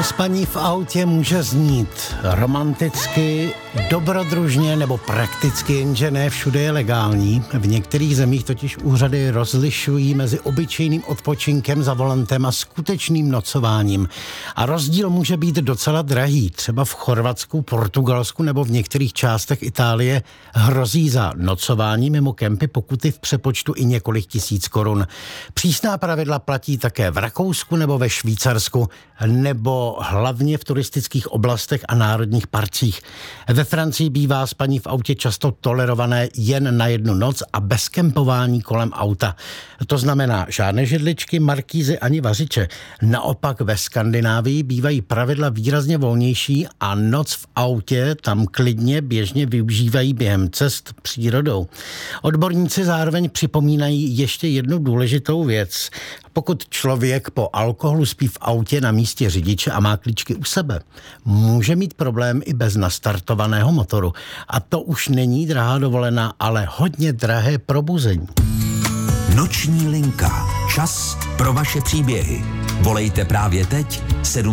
Spaní v autě může znít romanticky, dobrodružně nebo prakticky, jenže ne všude je legální. V některých zemích totiž úřady rozlišují mezi obyčejným odpočinkem za volantem a skutečným nocováním. A rozdíl může být docela drahý. Třeba v Chorvatsku, Portugalsku nebo v některých částech Itálie hrozí za nocování mimo kempy pokuty v přepočtu i několik tisíc korun. Přísná pravidla platí také v Rakousku nebo ve Švýcarsku, nebo hlavně v turistických oblastech a národních parcích. Ve Francii bývá spaní v autě často tolerované jen na jednu noc a bez kempování kolem auta. To znamená žádné židličky, markízy ani vařiče. Naopak ve Skandinávii bývají pravidla výrazně volnější a noc v autě tam klidně běžně využívají během cest přírodou. Odborníci zároveň připomínají ještě jednu důležitou věc. Pokud člověk po alkoholu spí v autě na místě řidiče a má klíčky u sebe, může mít problém i bez nastartovaného motoru. A to už není drahá dovolená, ale hodně drahé probuzení. Noční linka. Čas pro vaše příběhy. Volejte právě teď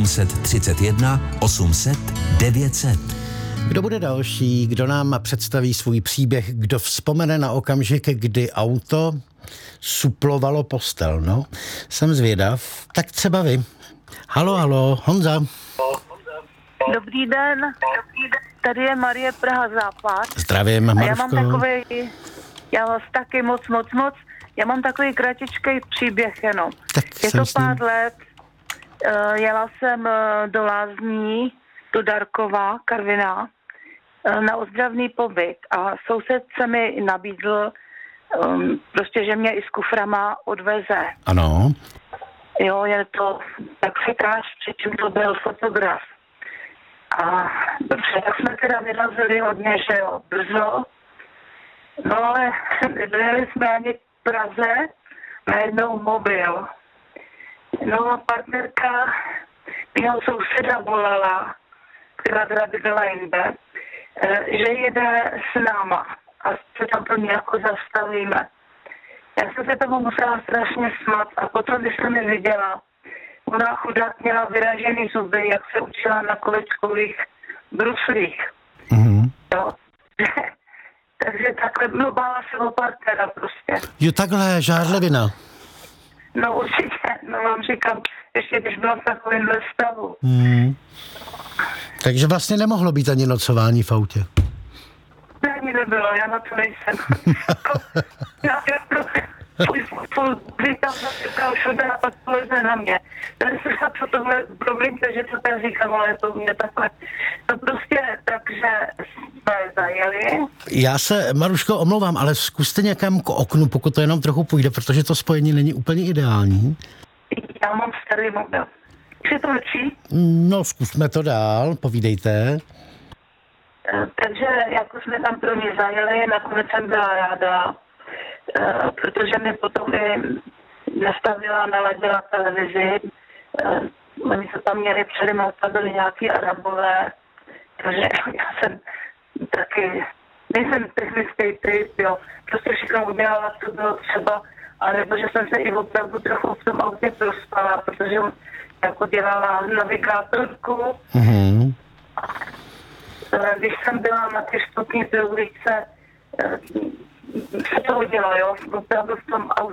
731 800 900. Kdo bude další, kdo nám představí svůj příběh, kdo vzpomene na okamžik, kdy auto suplovalo postel, no? Jsem zvědav. Tak třeba vy. Halo, Honza. Dobrý den. Tady je Marie, Praha Západ. Zdravím, Maruško. A já vás taky moc. Já mám takový kratičký příběh jenom. Tak je to pár let. Jela jsem do Lázní, do Darkova, Karviná, na ozdravný pobyt a soused se mi nabídl, prostě, že mě i s kuframa odveze. Ano. Jo, je to taxikář, přičem to byl fotograf. A dobře, tak jsme teda vyrazili hodně, že jo, brzo. No ale nedojeli jsme ani k Praze, najednou mobil. No a partnerka mého souseda volala, která teda bydlela jinde, že jede s náma a se tam pro mě jako zastavíme. Já jsem se tomu musela strašně smát a potom, když jsem ji viděla, ona chudák měla vyražený zuby, jak se učila na kolečkových bruslích. Mhm. Jo. Takže takhle, no bála se o partnera prostě. Jo, takhle, žárlevina. No určitě, no vám říkám, ještě když byla v takovémhle stavu. Takže vlastně nemohlo být ani nocování v autě. Ani nebylo, já na to nejsem. Já říkám, že všude a pak poleze na mě. Tady se říká, co tohle, promiňte, že to tak říkám, ale to mě takhle. To prostě, takže jsme zajeli. Já se, Maruško, omlouvám, ale zkuste někam k oknu, pokud to jenom trochu půjde, protože to spojení není úplně ideální. Já mám starý mobil. Už je to lepší? No, zkusme to dál, povídejte. Takže jako jsme tam pro mě zajeli, nakonec jsem byla ráda, protože mi potom i nastavila, naladila televizi. Oni se tam měli přede mnou, byli nějaký Arabové, takže já jsem taky, nejsem technický typ, jo. Prostě všechno udělala, co bylo třeba, anebo že jsem se i opravdu trochu v tom autě prospala, protože jako dělala navigátorku. Mhm. Když jsem byla na té stupní ulice, se to udělalo, jo, opravdu v tom autě.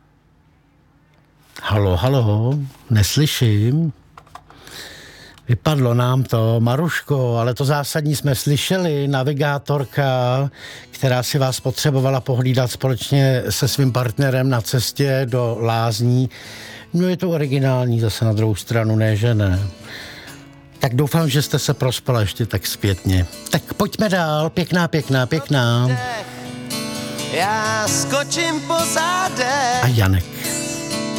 Halo, neslyším. Vypadlo nám to, Maruško, ale to zásadní jsme slyšeli. Navigátorka, která si vás potřebovala pohlídat společně se svým partnerem na cestě do Lázní. No je to originální zase na druhou stranu, ne, že ne. Tak doufám, že jste se prospala ještě tak zpětně. Tak pojďme dál, pěkná. Já skočím po zádech. A Janek.